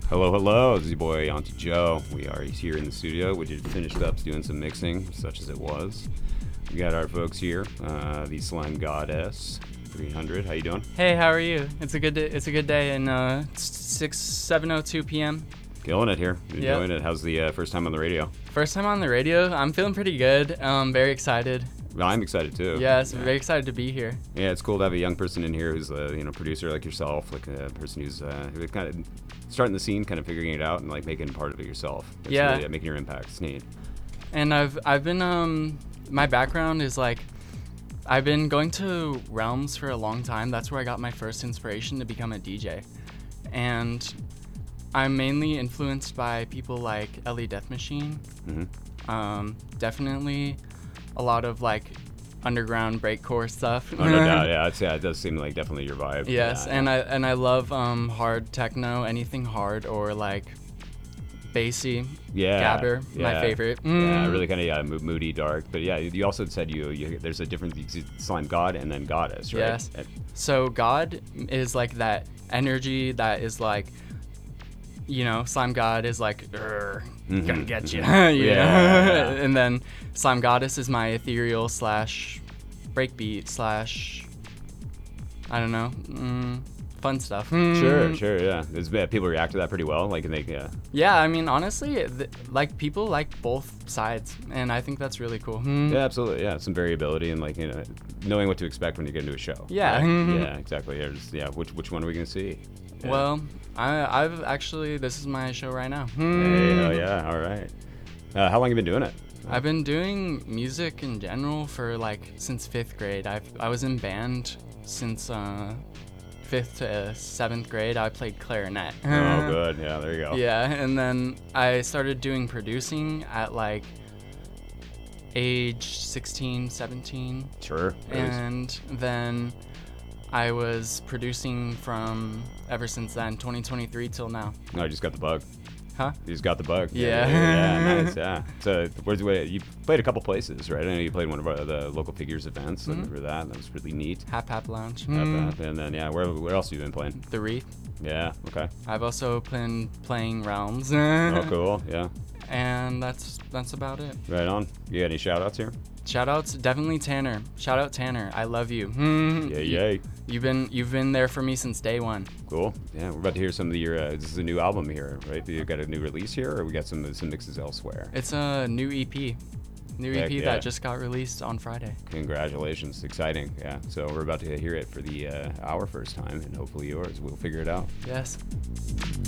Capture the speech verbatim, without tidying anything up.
Hello, hello. This is your boy Auntie Joe. We are here in the studio. We just finished up doing some mixing, such as it was. We got our folks here, uh, the Slime Goddess three hundred. How you doing? Hey, how are you? It's a good day, it's a good day, and uh, it's six seven oh two p.m. Killing it here. Enjoying Yep. it. How's the uh, first time on the radio? First time on the radio. I'm feeling pretty good. Um, very excited. Well, I'm excited too. Yes, yeah. very excited to be here. Yeah, it's cool to have a young person in here who's a you know producer like yourself, like a person who's uh, who's kind of starting the scene, kind of figuring it out, and like making part of it yourself. It's Yeah. really, uh, making your impact. It's neat. And I've I've been um my background is like I've been going to Realms for a long time. That's where I got my first inspiration to become a D J. And I'm mainly influenced by people like Ellie Death Machine. Mm-hmm. Um, definitely a lot of like underground breakcore stuff. Oh, no doubt. Yeah, it's, yeah, it does seem like definitely your vibe. Yes, yeah, and yeah. I and I love um hard techno, anything hard or like bassy. Yeah, Gabber, my yeah. favorite. Yeah, Mm. really kind of yeah, mo- moody, dark. But yeah, you also said you, you there's a difference between Slime God and then Goddess, right? Yes. Uh, So God is like that energy that is like, you know, Slime God is like, "Urgh, Mhm, gonna get you, mhm. you Yeah, know? yeah. And then Slime Goddess is my ethereal slash breakbeat slash, I don't know, mm, fun stuff. Sure, Mm. sure, yeah. There's, yeah. People react to that pretty well. Like, and they, yeah. Yeah, I mean, honestly, th- like people like both sides, and I think that's really cool. Mm. Yeah, absolutely. Yeah, some variability and like you know, knowing what to expect when you get into a show. Yeah. right? Mhm. Yeah, exactly. Yeah, just, yeah. Which which one are we gonna see? Yeah. Well, I, I've actually, this is my show right now. Hey, Mm. hell yeah. All right. Uh, how long have you been doing it? I've been doing music in general for like since fifth grade. I've I was in band since uh, fifth to seventh grade. I played clarinet. Oh, good. Yeah, there you go. Yeah, and then I started doing producing at like age sixteen, seventeen, Sure. and then I was producing from ever since then, twenty twenty-three till now. No, I just got the bug. Huh? You just got the bug. Yeah. Yeah, nice. Yeah. So, where's the way? You played a couple places, right? I know you played one of our, the local figures events. I Mhm. remember that. That was really neat. Hap Hap Lounge. Got Mm. that. And then, yeah, where, where else have you been playing? The Wreath. Yeah. Okay. I've also been playing Realms. Oh, cool. Yeah. And that's that's about it. Right on. You got any shout outs here? Shout outs, definitely Tanner. Shout out Tanner. I love you. Hmm. Yay, yay. You've been you've been there for me since day one. Cool. Yeah, we're about to hear some of the, your, uh, this is a new album here, right? You got a new release here, or we got some, some mixes elsewhere? It's a new E P. New Heck E P yeah. that just got released on Friday. Congratulations. Exciting. Yeah. So, we're about to hear it for the uh, our first time, and hopefully yours. We'll figure it out. Yes.